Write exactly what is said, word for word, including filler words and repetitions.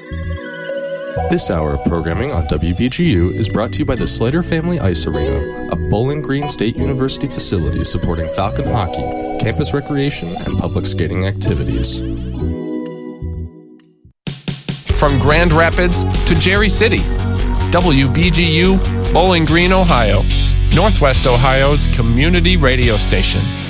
This hour of programming on W B G U is brought to you by the Slater Family Ice Arena, a Bowling Green State University facility supporting Falcon hockey, campus recreation, and public skating activities. From Grand Rapids to Jerry City, W B G U, Bowling Green, Ohio, Northwest Ohio's community radio station.